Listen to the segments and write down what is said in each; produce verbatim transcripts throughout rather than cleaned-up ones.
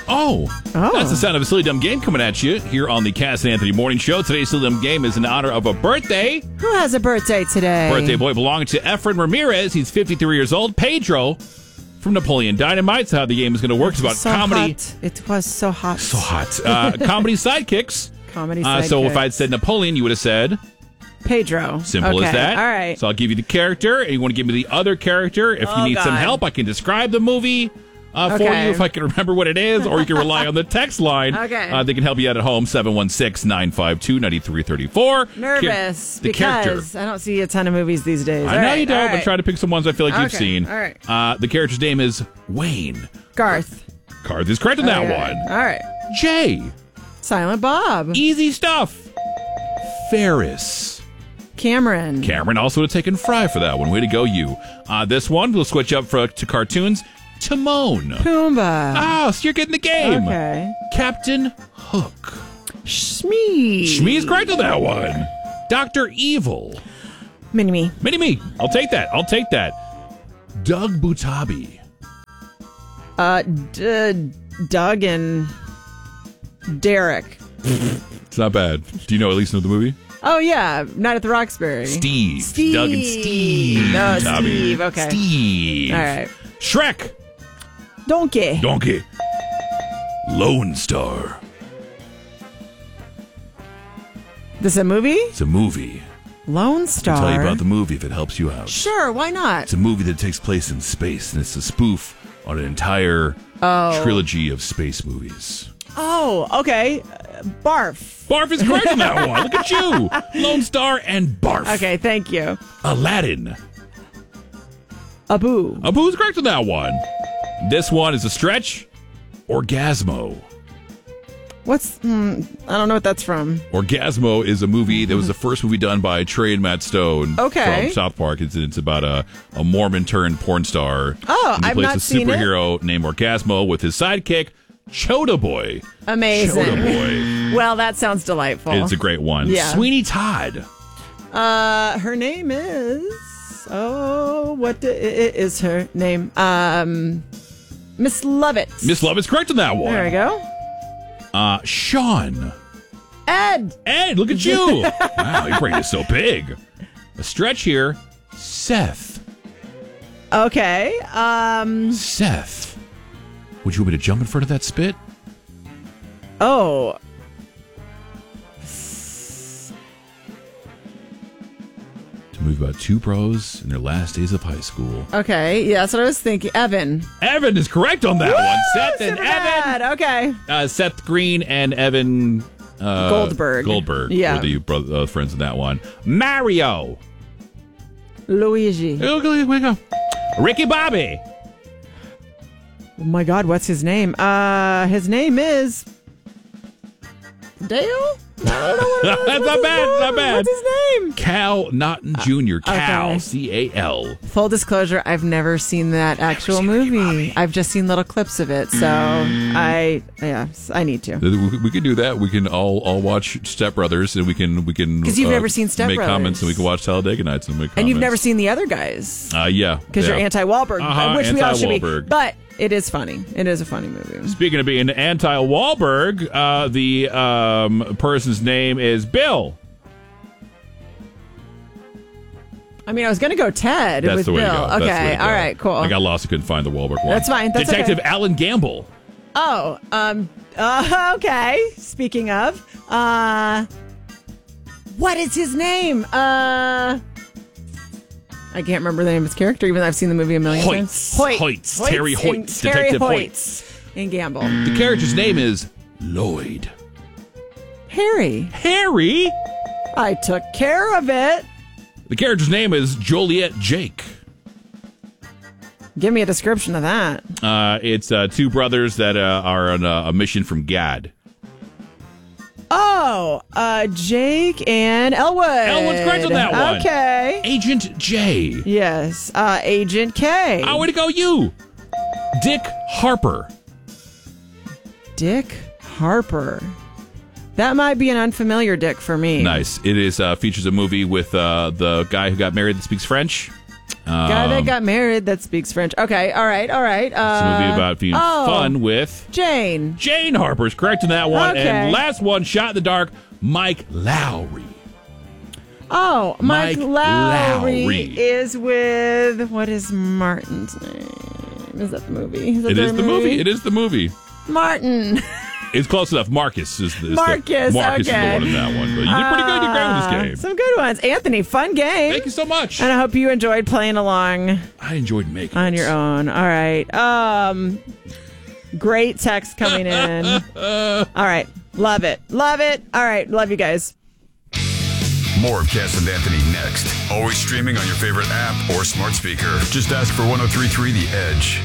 Oh, Oh. That's the sound of a Silly Dumb Game coming at you here on the Cass and Anthony Morning Show. Today's Silly Dumb Game is in honor of a birthday. Who has a birthday today? Birthday boy belonging to Efren Ramirez. He's fifty-three years old. Pedro from Napoleon Dynamite. That's how the game is going to work. It's about so comedy. Hot. It was so hot. So hot. Uh, comedy sidekicks. Comedy Uh, so if sidekicks. I'd said Napoleon, you would have said Pedro. simple okay. as that. All right. So I'll give you the character, and you want to give me the other character. If Oh, you need some God. help, I can describe the movie uh, for Okay. you if I can remember what it is, or you can rely on the text line. Okay. Uh, they can help you out at home, seven one six, nine five two, nine three three four. Nervous the character. because I don't see a ton of movies these days. I All know right, you don't, all but right. try to pick some ones I feel like you've Okay, seen. all right. Uh, the character's name is Wayne. Garth. Garth is correct on that Okay. one. All right. Jay. Silent Bob. Easy stuff. Ferris. Cameron. Cameron also would have taken Fry for that one. Way to go, you. Uh, this one, we'll switch up for, to cartoons. Timon. Pumbaa. Oh, so you're getting the game. Okay. Captain Hook. Shmee. Shmee is correct on that one. Doctor Evil. Mini-me. Mini-me. I'll take that. I'll take that. Doug Butabi. Uh, D- Doug and Derek. It's not bad. Do you know at least know the movie? Oh, yeah. Night at the Roxbury. Steve. Steve. Doug and Steve. No, Butabi. Steve. Okay. Steve. All right. Shrek. Donkey. Donkey. Lone Star. This a movie? It's a movie. Lone Star. I'll tell you about the movie if it helps you out. Sure, why not? It's a movie that takes place in space, and it's a spoof on an entire Oh. trilogy of space movies. Oh, okay. Uh, Barf. Barf is correct on that one. Look at you. Lone Star and Barf. Okay, thank you. Aladdin. Abu. Abu's correct on that one. This one is a stretch. Orgasmo. What's, hmm, I don't know what that's from. Orgasmo is a movie that was the first movie done by Trey and Matt Stone Okay. from South Park. It's, it's about a, a Mormon turned porn star. Oh, and he I've plays not a seen it. superhero named Orgasmo with his sidekick, Chota Boy. Amazing. Chota Boy. Well, that sounds delightful. It's a great one. Yeah. Sweeney Todd. Uh, her name is, oh, what the, i- i- is her name? Um, Miss Lovett. Miss Love is correct on that one. There we go. Uh, Sean. Ed. Ed, look at you. Wow, your brain is so big. A stretch here. Seth. Okay. Um, Seth. Would you want me to jump in front of that spit? oh. To move about two bros in their last days of high school. Okay. Yeah, that's what I was thinking. Evan. Evan is correct on that Woo! one. Seth and Superbad. Evan. Okay. Uh, Seth Green and Evan uh, Goldberg. Goldberg Yeah. were the bro- uh, friends in that one. Mario. Luigi. Here we go. Ricky Bobby. Oh my God, what's his name? Uh, his name is Dale. I don't know what it is. That's What's not his bad, name? not bad. What's his name? Cal Naughton Junior Cal. okay. C A L. Full disclosure, I've never seen that actual seen Ricky movie. Bobby. I've just seen little clips of it, so I yeah, I need to. We we can do that. We can all all watch Step Brothers, and we can we can 'Cause you've never seen Step make Brothers. comments, and we can watch Talladega Nights and make comments. And you've never seen the other guys Uh, yeah, because yeah. you're anti-Wahlberg, Uh-huh, which we all should be. anti-Wahlberg. But it is funny. It is a funny movie. Speaking of being anti-Wahlberg, uh, the um, person's name is Bill. I mean, I was going to go Ted That's with the way Bill. to go. That's the way Okay, to go. all right, cool. I got lost. I couldn't find the Wahlberg one. That's fine, that's Detective okay. Alan Gamble. Oh, um, uh, okay. Speaking of, uh, what is his name? Uh, I can't remember the name of his character, even though I've seen the movie a million Hoyts. times. Hoyts. Terry and- Hoyts. Terry Detective Hoyts. And Gamble. The character's name is Lloyd. Harry. Harry. I took care of it. The character's name is Joliet Jake. Give me a description of that. Uh, it's uh, two brothers that uh, are on a, a mission from Gad. Oh, uh, Jake and Elwood. Elwood's correct on that one. Okay. Agent J. Yes. Uh, Agent K. Oh, way to go, you. Dick Harper. Dick Harper. That might be an unfamiliar Dick for me. Nice. It is uh, features a movie with uh, the guy who got married that speaks French. Guy that got married that speaks French. Okay, all right, all right. Uh, it's a movie about being oh, fun with Jane. Jane Harper's correct in that one. Okay. And last one, Shot in the Dark, Mike Lowry. Oh, Mike, Mike Lowry, Lowry is with, what is Martin's name? Is that the movie? Is that It is the movie? movie. It is the movie. Martin. It's close enough. Marcus is the, is Marcus, the, Marcus okay. is the one in that one. But you did pretty good. You did great with this game. Some good ones. Anthony, fun game. Thank you so much. And I hope you enjoyed playing along. I enjoyed making on it. your own. All right. Um, great text coming in. All right. Love it. Love it. All right. Love you guys. More of Cass and Anthony next. Always streaming on your favorite app or smart speaker. Just ask for one oh three point three The Edge.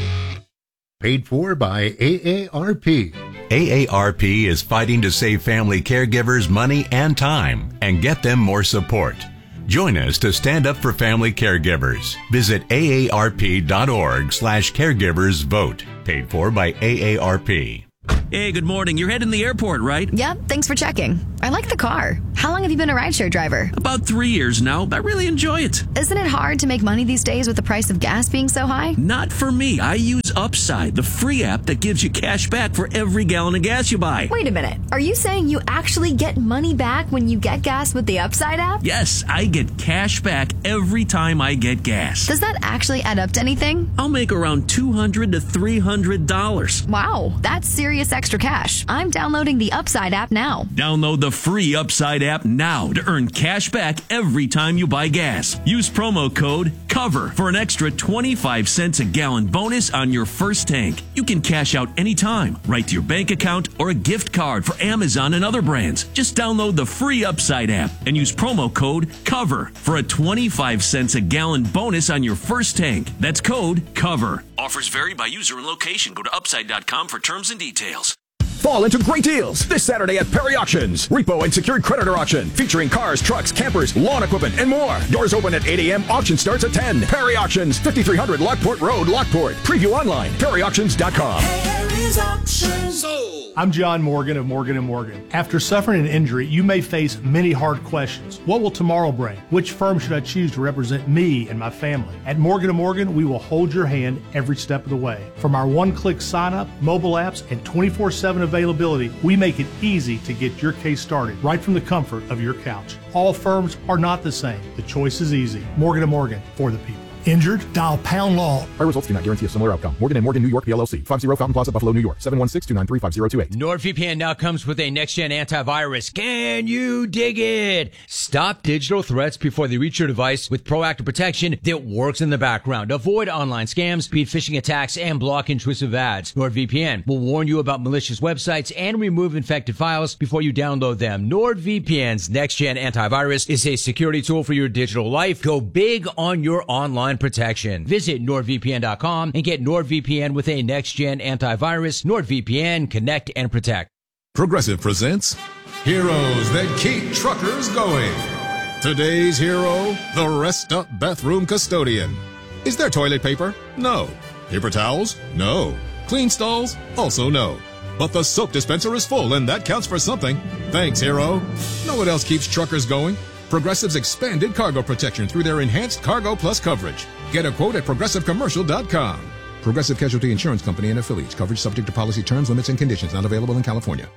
Paid for by A A R P. A A R P is fighting to save family caregivers money and time and get them more support. Join us to stand up for family caregivers. Visit A A R P dot org slash caregivers vote. Paid for by A A R P. Hey, good morning. You're heading to the airport, right? Yep, thanks for checking. I like the car. How long have you been a rideshare driver? About three years now. I really enjoy it. Isn't it hard to make money these days with the price of gas being so high? Not for me. I use Upside, the free app that gives you cash back for every gallon of gas you buy. Wait a minute. Are you saying you actually get money back when you get gas with the Upside app? Yes, I get cash back every time I get gas. Does that actually add up to anything? I'll make around two hundred to three hundred dollars. Wow, that's serious extra cash. I'm downloading the Upside app now. Download the free Upside app now to earn cash back every time you buy gas. Use promo code COVER for an extra twenty-five cents a gallon bonus on your first tank. You can cash out anytime, right to your bank account or a gift card for Amazon and other brands. Just download the free Upside app and use promo code COVER for a twenty-five cents a gallon bonus on your first tank. That's code COVER. Offers vary by user and location. Go to upside dot com for terms and details. Fall into great deals this Saturday at Perry Auctions. Repo and secured creditor auction featuring cars, trucks, campers, lawn equipment, and more. Doors open at eight a.m. Auction starts at ten. Perry Auctions, fifty-three hundred Lockport Road, Lockport. Preview online, perry auctions dot com. Perry's Auctions. I'm John Morgan of Morgan and Morgan. After suffering an injury, you may face many hard questions. What will tomorrow bring? Which firm should I choose to represent me and my family? At Morgan and Morgan, we will hold your hand every step of the way. From our one-click sign-up, mobile apps, and twenty-four seven availability, we make it easy to get your case started right from the comfort of your couch. All firms are not the same. The choice is easy. Morgan and Morgan, for the people. Injured? Dial pound law. Our results do not guarantee a similar outcome. Morgan and Morgan, New York, P L L C. fifty Fountain Plaza, Buffalo, New York. seven one six, two nine three, five zero two eight. NordVPN now comes with a next-gen antivirus. Can you dig it? Stop digital threats before they reach your device with proactive protection that works in the background. Avoid online scams, speed phishing attacks, and block intrusive ads. NordVPN will warn you about malicious websites and remove infected files before you download them. NordVPN's next-gen antivirus is a security tool for your digital life. Go big on your online protection. Visit nord v p n dot com and get NordVPN with a next-gen antivirus. NordVPN, connect and protect. Progressive presents Heroes That Keep Truckers Going. Today's hero, the Rest Up Bathroom Custodian. Is there toilet paper? No. Paper towels? No. Clean stalls? Also no. But the soap dispenser is full, and that counts for something. Thanks, hero. Know what else keeps truckers going? Progressive's expanded cargo protection through their enhanced Cargo Plus coverage. Get a quote at progressive commercial dot com. Progressive Casualty Insurance Company and affiliates. Coverage subject to policy terms, limits, and conditions. Not available in California.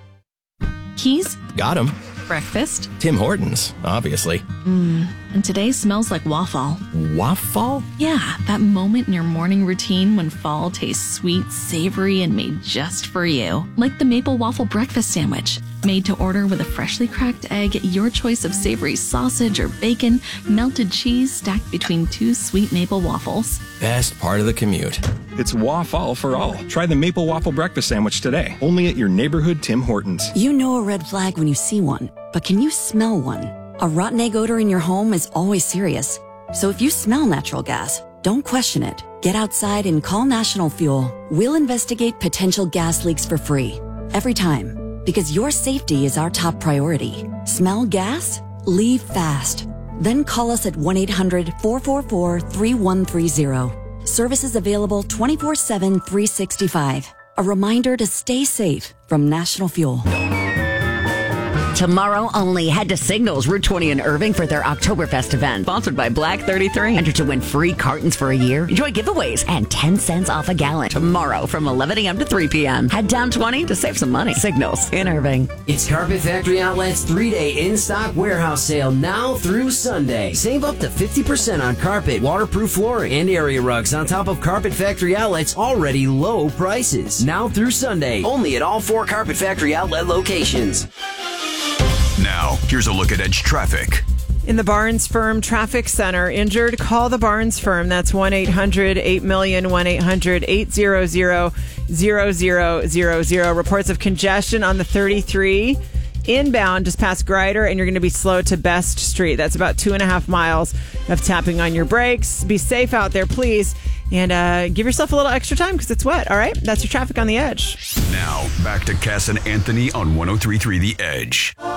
Keys? Got 'em. Breakfast? Tim Hortons, obviously. Mmm. And today smells like waffle. Waffle? Yeah, that moment in your morning routine when fall tastes sweet, savory, and made just for you. Like the maple waffle breakfast sandwich. Made to order with a freshly cracked egg, your choice of savory sausage or bacon, melted cheese stacked between two sweet maple waffles. Best part of the commute. It's waffle for all. Try the maple waffle breakfast sandwich today. Only at your neighborhood Tim Hortons. You know a red flag when you see one, but can you smell one? A rotten egg odor in your home is always serious. So if you smell natural gas, don't question it. Get outside and call National Fuel. We'll investigate potential gas leaks for free. Every time. Because your safety is our top priority. Smell gas? Leave fast. Then call us at one eight hundred, four four four, three one three zero. Services available twenty-four seven, three sixty-five. A reminder to stay safe from National Fuel. Tomorrow only, head to Signals Route twenty in Irving for their Oktoberfest event, sponsored by Black thirty-three. Enter to win free cartons for a year, enjoy giveaways, and ten cents off a gallon. Tomorrow from eleven a.m. to three p.m. Head down twenty to save some money. Signals in Irving. It's Carpet Factory Outlet's three-day in-stock warehouse sale now through Sunday. Save up to fifty percent on carpet, waterproof flooring, and area rugs on top of Carpet Factory Outlet's already low prices. Now through Sunday, only at all four Carpet Factory Outlet locations. Now, here's a look at Edge traffic. In the Barnes Firm Traffic Center, injured? Call the Barnes Firm. That's one eight hundred eight million, one eight hundred eight hundred zero zero zero zero. Reports of congestion on the thirty-three inbound just past Grider, and you're going to be slow to Best Street. That's about two and a half miles of tapping on your brakes. Be safe out there, please. And uh, give yourself a little extra time because it's wet, all right? That's your traffic on the Edge. Now, back to Cass and Anthony on one oh three point three The Edge.